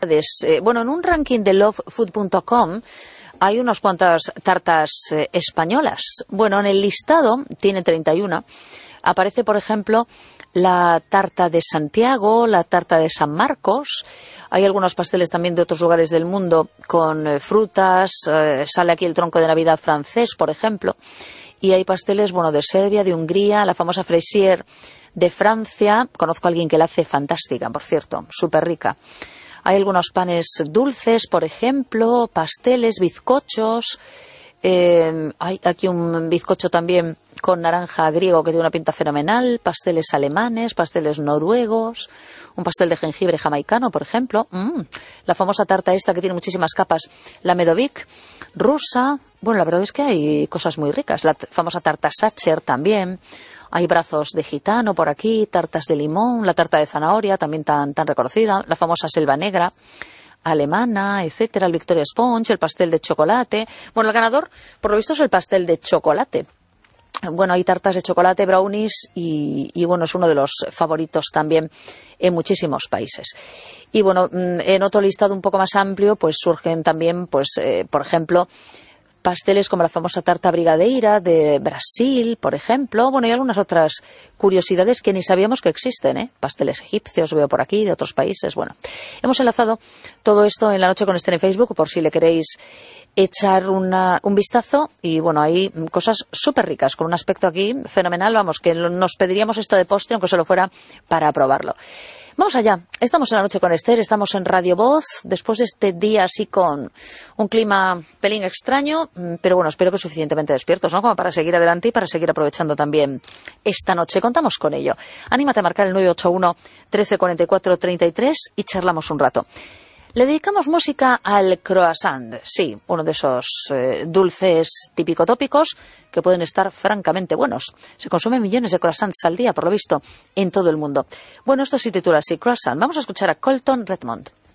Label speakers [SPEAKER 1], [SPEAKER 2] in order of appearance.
[SPEAKER 1] Bueno, en un ranking de lovefood.com hay unas cuantas tartas españolas. Bueno, en el listado tiene 31. Aparece, por ejemplo, la tarta de Santiago, la tarta de San Marcos. Hay algunos pasteles también de otros lugares del mundo con frutas. Sale aquí el tronco de Navidad francés, por ejemplo. Y hay pasteles, bueno, de Serbia, de Hungría, la famosa Fraisier de Francia. Conozco a alguien que la hace fantástica, por cierto, súper rica. Hay algunos panes dulces, por ejemplo, pasteles, bizcochos. Hay aquí un bizcocho también con naranja griego que tiene una pinta fenomenal. Pasteles alemanes, pasteles noruegos. Un pastel de jengibre jamaicano, por ejemplo. La famosa tarta esta que tiene muchísimas capas, la Medovic, rusa. Bueno, la verdad es que hay cosas muy ricas. La famosa tarta Sacher también. Hay brazos de gitano por aquí, tartas de limón, la tarta de zanahoria, también tan reconocida, la famosa selva negra alemana, etcétera, el Victoria Sponge, el pastel de chocolate. Bueno, el ganador, por lo visto, es el pastel de chocolate. Bueno, hay tartas de chocolate, brownies y bueno, es uno de los favoritos también en muchísimos países. Y bueno, en otro listado un poco más amplio, pues surgen también, pues, por ejemplo, pasteles como la famosa tarta brigadeira de Brasil, por ejemplo. Bueno, y algunas otras curiosidades que ni sabíamos que existen, ¿eh? Pasteles egipcios veo por aquí, de otros países. Bueno, hemos enlazado todo esto en La Noche con Esther en Facebook, por si le queréis echar un vistazo. Y bueno, hay cosas súper ricas, con un aspecto aquí fenomenal. Vamos, que nos pediríamos esto de postre, aunque solo fuera para probarlo. Vamos allá. Estamos en La Noche con Esther, estamos en Radio Voz, después de este día así con un clima pelín extraño, pero bueno, espero que suficientemente despiertos, ¿no? Como para seguir adelante y para seguir aprovechando también esta noche. Contamos con ello. Anímate a marcar el 981 1344 33 y charlamos un rato. Le dedicamos música al croissant, sí, uno de esos dulces típico-tópicos que pueden estar francamente buenos. Se consumen millones de croissants al día, por lo visto, en todo el mundo. Bueno, esto se titula así, Croissant. Vamos a escuchar a Colton Redmond.